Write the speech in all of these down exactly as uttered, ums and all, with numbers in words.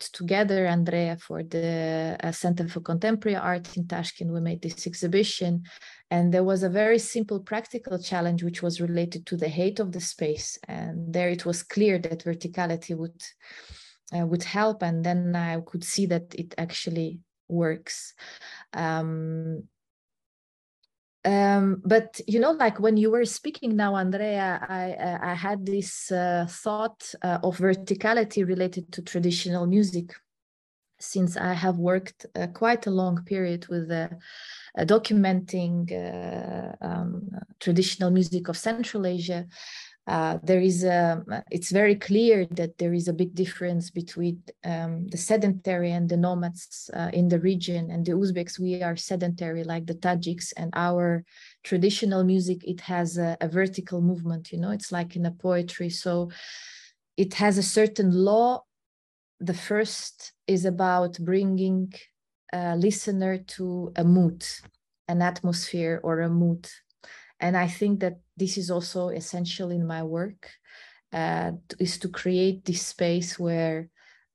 worked together, Andrea, for the uh, Center for Contemporary Art in Tashkent. We made this exhibition, and there was a very simple practical challenge which was related to the height of the space. And there it was clear that verticality would, uh, would help, and then I could see that it actually works. Um, Um, but, you know, like when you were speaking now, Andrea, I, uh, I had this uh, thought uh, of verticality related to traditional music, since I have worked uh, quite a long period with uh, uh, documenting uh, um, traditional music of Central Asia. Uh, there is a, it's very clear that there is a big difference between um, the sedentary and the nomads uh, in the region. And the Uzbeks, we are sedentary like the Tajiks, and our traditional music, it has a, a vertical movement, you know, it's like in a poetry. So it has a certain law. The first is about bringing a listener to a mood, an atmosphere or a mood. And I think that this is also essential in my work, uh, is to create this space where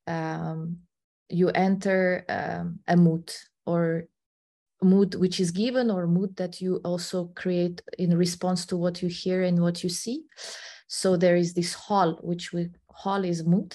um, you enter um, a mood, or mood which is given, or mood that you also create in response to what you hear and what you see. So there is this hall, which we hall is mood.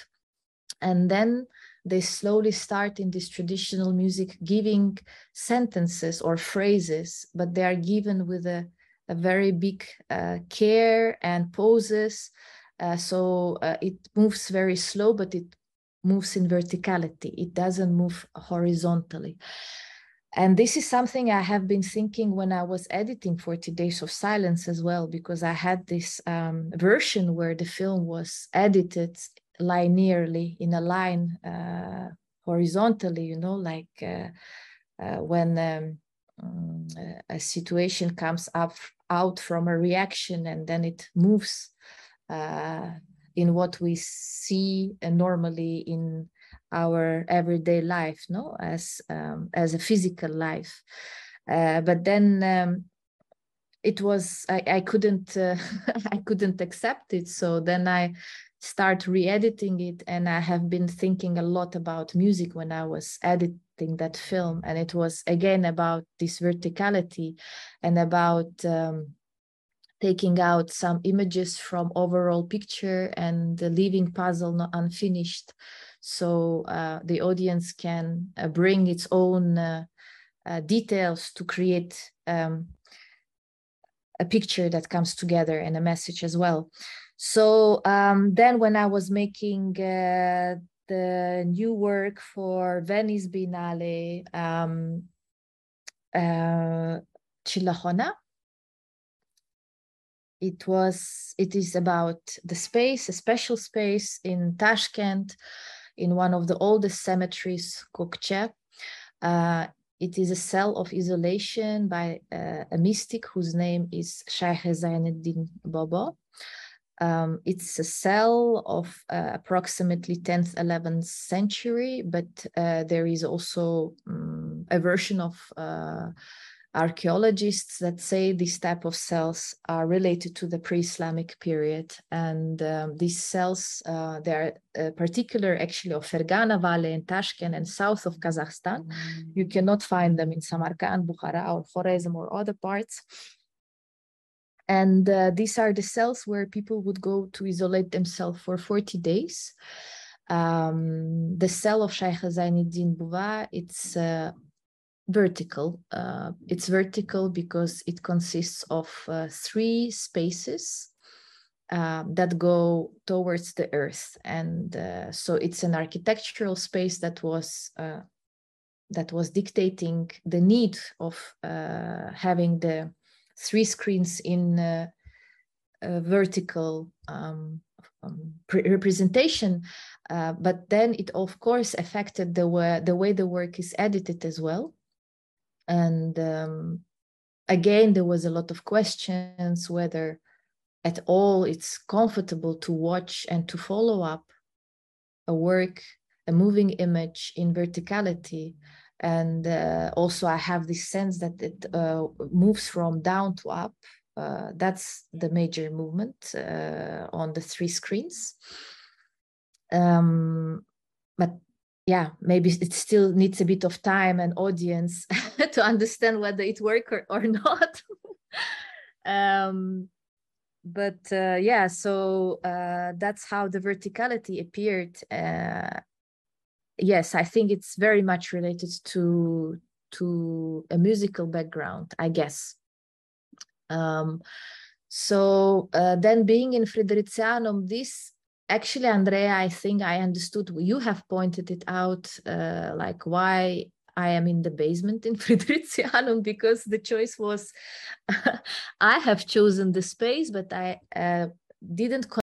And then they slowly start in this traditional music giving sentences or phrases, but they are given with a a very big uh, care and poses. Uh, so uh, it moves very slow, but it moves in verticality. It doesn't move horizontally. And this is something I have been thinking when I was editing forty Days of Silence as well, because I had this um, version where the film was edited linearly in a line uh, horizontally, you know, like uh, uh, when um, um, a situation comes up out from a reaction, and then it moves uh, in what we see uh, normally in our everyday life, no, as um, as a physical life. Uh, but then um, it was I, I couldn't uh, I couldn't accept it. So then I start re-editing it, and I have been thinking a lot about music when I was editing that film, and it was again about this verticality and about um, taking out some images from overall picture and the leaving puzzle not unfinished, so uh, the audience can uh, bring its own uh, uh, details to create um, a picture that comes together and a message as well. So um, then when I was making uh, the new work for Venice Biennale, um, uh, Chillahona, it was, it is about the space, a special space in Tashkent, in one of the oldest cemeteries, Kokche. Uh, it is a cell of isolation by uh, a mystic whose name is Shaykh Zainuddin Baba. Um, it's a cell of uh, approximately tenth, eleventh century, but uh, there is also um, a version of uh, archaeologists that say this type of cells are related to the pre-Islamic period. And um, these cells, uh, they are uh, particular actually of Fergana Valley in Tashkent and south of Kazakhstan. Mm-hmm. You cannot find them in Samarkand, Bukhara, or Khorezm or other parts. And uh, these are the cells where people would go to isolate themselves for forty days. Um, the cell of Shaykh Zainuddin Baba, it's uh, vertical. Uh, it's vertical because it consists of uh, three spaces uh, that go towards the earth. And uh, so it's an architectural space that was uh, that was dictating the need of uh, having the three screens in uh, a vertical um, um, representation, uh, but then it of course affected the way, the way the work is edited as well. And um, again, there was a lot of questions whether at all it's comfortable to watch and to follow up a work, a moving image in verticality. And uh, also I have this sense that it uh, moves from down to up. Uh, that's the major movement uh, on the three screens. Um, but yeah, maybe it still needs a bit of time and audience to understand whether it works or, or not. um, but uh, yeah, so uh, that's how the verticality appeared. Uh, yes, I think it's very much related to to a musical background, I guess. Um, so uh, then being in Friderizianum, this actually, Andrea, I think I understood, you have pointed it out, uh, like why I am in the basement in Friderizianum, because the choice was, I have chosen the space, but I uh, didn't